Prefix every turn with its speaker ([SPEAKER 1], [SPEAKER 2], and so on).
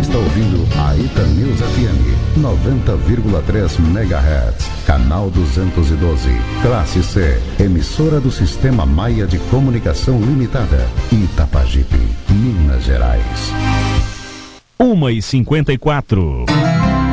[SPEAKER 1] está ouvindo a Itanews FM 90,3 MHz, canal 212, classe C, emissora do Sistema Maia de Comunicação Limitada, Itapajipe, Minas Gerais.
[SPEAKER 2] 1h54.